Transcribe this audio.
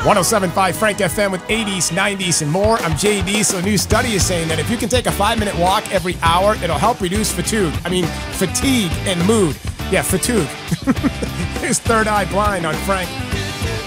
107.5 Frank FM with 80s, 90s, and more. I'm JD. So a new study is saying that if you can take a 5-minute walk every hour, it'll help reduce fatigue and mood. Yeah, fatigue. Here's Third Eye Blind on Frank.